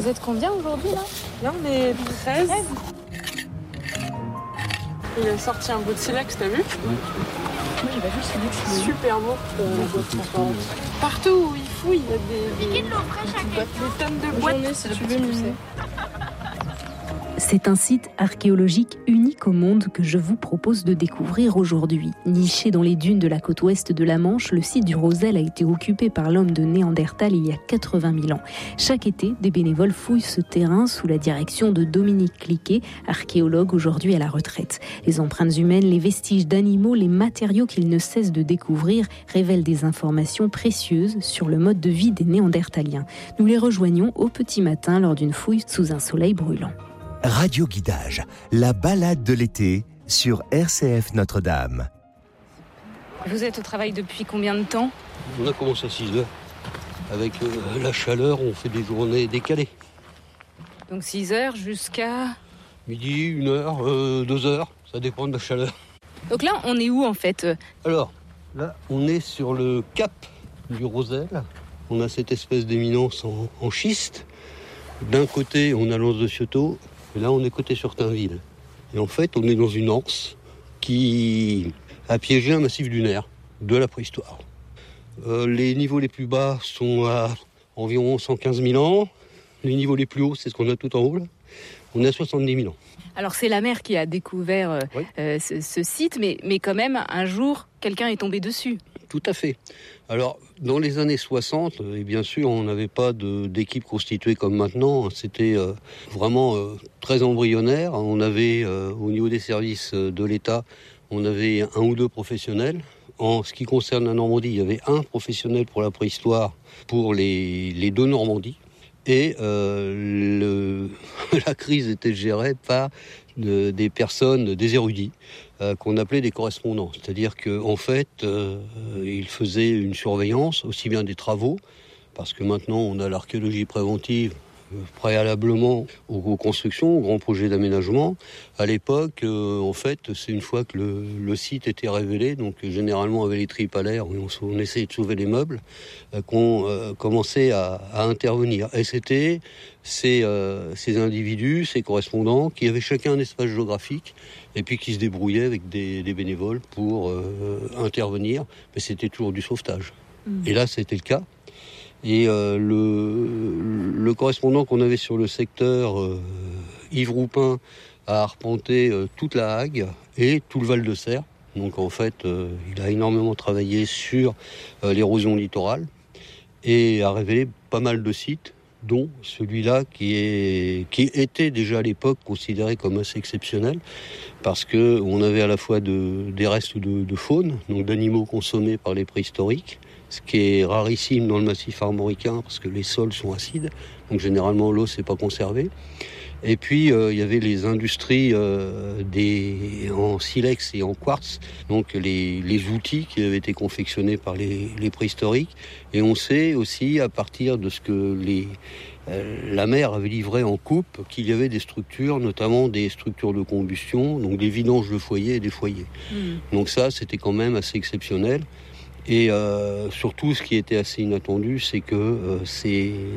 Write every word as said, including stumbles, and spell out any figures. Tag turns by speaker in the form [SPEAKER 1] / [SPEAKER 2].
[SPEAKER 1] Vous êtes combien aujourd'hui là ?
[SPEAKER 2] Là on est treize. Il a sorti un beau de silex, t'as vu ?
[SPEAKER 3] Ouais.
[SPEAKER 2] Moi j'ai pas vu le silex. Super beau. Euh, Partout où il fouille, il y a des, des, des, des tonnes de boîtes. Si tu veux me...
[SPEAKER 4] C'est un site archéologique unique au monde que je vous propose de découvrir aujourd'hui. Niché dans les dunes de la côte ouest de la Manche, le site du Rosel a été occupé par l'homme de Néandertal il y a quatre-vingt mille ans. Chaque été, des bénévoles fouillent ce terrain sous la direction de Dominique Cliquet, archéologue aujourd'hui à la retraite. Les empreintes humaines, les vestiges d'animaux, les matériaux qu'ils ne cessent de découvrir révèlent des informations précieuses sur le mode de vie des Néandertaliens. Nous les rejoignons au petit matin lors d'une fouille sous un soleil brûlant.
[SPEAKER 5] Radio Guidage, la balade de l'été sur R C F Notre-Dame.
[SPEAKER 1] Vous êtes au travail depuis combien de temps ?
[SPEAKER 3] On a commencé à six heures. Avec euh, la chaleur, on fait des journées décalées.
[SPEAKER 1] Donc six heures jusqu'à...
[SPEAKER 3] Midi, une heure, euh, deux heures, ça dépend de la chaleur.
[SPEAKER 1] Donc là, on est où en fait ?
[SPEAKER 3] Alors, là, on est sur le cap du Rosel. On a cette espèce d'éminence en, en schiste. D'un côté, on a l'anse de Cioto. Et là, on est côté sur Tainville. Et en fait, on est dans une anse qui a piégé un massif dunaire de la préhistoire. Euh, les niveaux les plus bas sont à environ cent quinze mille ans. Les niveaux les plus hauts, c'est ce qu'on a tout en haut, là. On est à soixante-dix mille ans.
[SPEAKER 1] Alors, c'est la mer qui a découvert euh,
[SPEAKER 3] oui.
[SPEAKER 1] euh, ce, ce site, mais, mais quand même, un jour, quelqu'un est tombé dessus.
[SPEAKER 3] Tout à fait. Alors, dans les années soixante, et bien sûr, on n'avait pas de, d'équipe constituée comme maintenant. C'était euh, vraiment euh, très embryonnaire. On avait, euh, au niveau des services de l'État, on avait un ou deux professionnels. En ce qui concerne la Normandie, il y avait un professionnel pour la préhistoire pour les, les deux Normandies. Et euh, le, la crise était gérée par de, des personnes, des érudits, euh, qu'on appelait des correspondants. C'est-à-dire qu'en en fait, euh, ils faisaient une surveillance, aussi bien des travaux, parce que maintenant on a l'archéologie préventive, préalablement aux, aux constructions, aux grands projets d'aménagement. À l'époque, euh, en fait, c'est une fois que le, le site était révélé, donc généralement avec les tripes à l'air, on, on essayait de sauver les meubles, euh, qu'on euh, commençait à, à intervenir. Et c'était ces, euh, ces individus, ces correspondants, qui avaient chacun un espace géographique, et puis qui se débrouillaient avec des, des bénévoles pour euh, intervenir, mais c'était toujours du sauvetage. Mmh. Et là, c'était le cas. Et euh, le, le correspondant qu'on avait sur le secteur, euh, Yves Roupin, a arpenté euh, toute la Hague et tout le Val-de-Serre. Donc en fait, euh, il a énormément travaillé sur euh, l'érosion littorale et a révélé pas mal de sites, dont celui-là qui, est, qui était déjà à l'époque considéré comme assez exceptionnel, parce qu'on avait à la fois de, des restes de, de faune, donc d'animaux consommés par les préhistoriques, ce qui est rarissime dans le massif armoricain parce que les sols sont acides, donc généralement l'eau s'est pas conservée. Et puis euh, il y avait les industries euh, des, en silex et en quartz, donc les, les outils qui avaient été confectionnés par les, les préhistoriques. Et on sait aussi, à partir de ce que les, euh, la mer avait livré en coupe, qu'il y avait des structures, notamment des structures de combustion, donc des vidanges de foyers et des foyers. Mmh. Donc ça, c'était quand même assez exceptionnel. Et euh, surtout, ce qui était assez inattendu, c'est que euh, ces